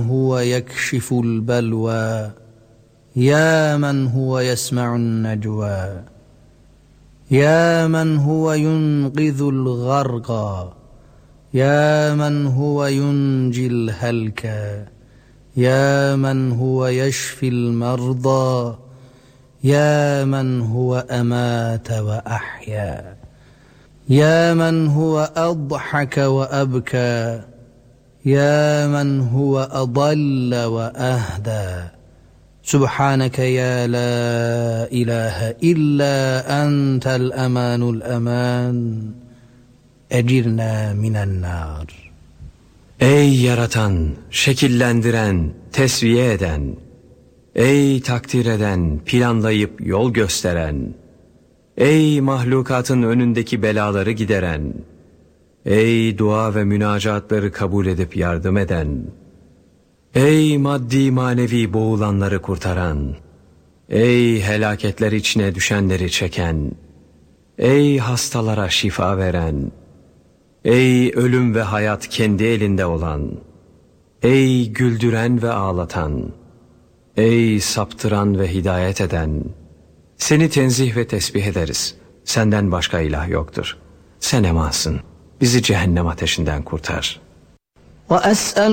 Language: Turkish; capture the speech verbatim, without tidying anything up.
هو يكشف البلوى يا من هو يسمع النجوى يا من هو ينقذ الغرقى يا من هو ينجي الهلكى يا من هو يشفي المرضى يا من هو أمات وأحيا يا من هو أضحك وأبكى يا من هو أضل وأهدى سبحانك يا لا إله إلا أنت الأمان الأمان أجرنا من النار. Ey yaratan, şekillendiren, tesviye eden, ey takdir eden, planlayıp yol gösteren, ey mahlukatın önündeki belaları gideren, ey dua ve münacatları kabul edip yardım eden, ey maddi manevi boğulanları kurtaran, ey helaketler içine düşenleri çeken, ey hastalara şifa veren, ey ölüm ve hayat kendi elinde olan, ey güldüren ve ağlatan, ey saptıran ve hidayet eden, seni tenzih ve tesbih ederiz. Senden başka ilah yoktur. Sen emansın. Bizi cehennem ateşinden kurtar.